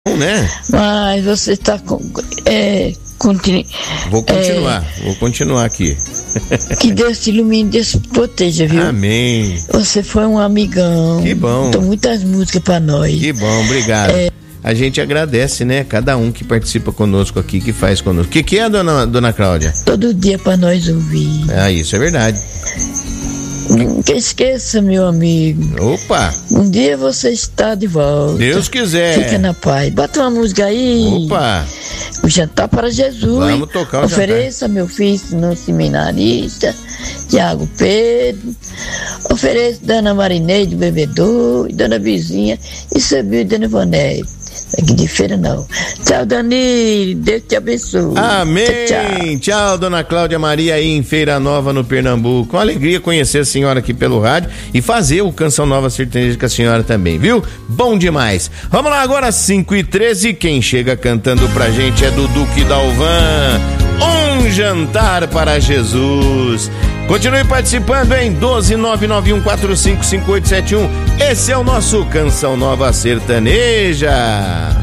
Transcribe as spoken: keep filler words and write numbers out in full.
Né? Mas você está com, é, continu, vou continuar, é, vou continuar aqui. Que Deus te ilumine, Deus te proteja, viu? Amém. Você foi um amigão. Que bom. Então, muitas músicas para nós. Que bom, obrigado. É, a gente agradece, né? Cada um que participa conosco aqui, que faz conosco. O que, que é, dona, dona Cláudia? Todo dia para nós ouvir. Ah, isso é verdade. Nunca esqueça, meu amigo. Opa! Um dia você está de volta. Deus quiser. Fica na paz. Bota uma música aí. Opa! O jantar para Jesus. Vamos tocar o Ofereça, jantar. meu filho, no seminarista, Tiago Pedro. Ofereça Dona Marineide, bebedor, e Dona Vizinha, e subiu e Dona Ivonete. Aqui de feira não. Tchau, Dani, Deus te abençoe. Amém. Tchau, tchau. Tchau, dona Cláudia Maria aí em Feira Nova, no Pernambuco. Com alegria conhecer a senhora aqui pelo rádio e fazer o Canção Nova Sertaneja com a senhora também, viu? Bom demais. Vamos lá agora, cinco e treze, quem chega cantando pra gente é Dudu Kidalvan. Um jantar para Jesus. Continue participando em doze nove nove um quatro cinco cinco oito sete um. Esse é o nosso Canção Nova Sertaneja.